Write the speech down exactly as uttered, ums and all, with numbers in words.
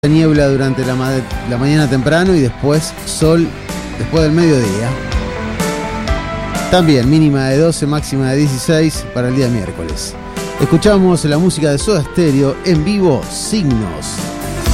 Niebla durante la, ma la mañana temprano y después sol después del mediodía. También mínima de doce, máxima de dieciséis para el día miércoles. Escuchamos la música de Soda Stereo en vivo, Signos.